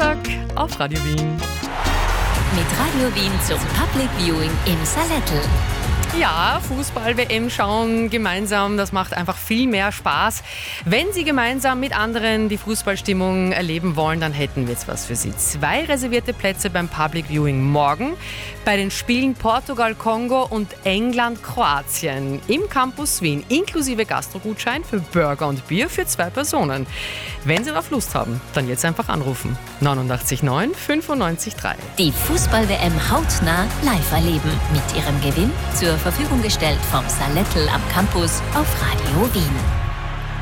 Sonntag auf Radio Wien. Mit Radio Wien zum Public Viewing im Salettl. Ja, Fußball-WM schauen gemeinsam, das macht einfach viel mehr Spaß. Wenn Sie gemeinsam mit anderen die Fußballstimmung erleben wollen, dann hätten wir jetzt was für Sie. 2 reservierte Plätze beim Public Viewing morgen bei den Spielen Portugal-Kongo und England-Kroatien im Campus Wien, inklusive Gastrogutschein für Burger und Bier für 2 Personen. Wenn Sie darauf Lust haben, dann jetzt einfach anrufen. 89,9 95,3. Die Fußball-WM hautnah live erleben. Mit Ihrem Gewinn zur Verfügung gestellt vom Salettl am Campus auf Radio Wien.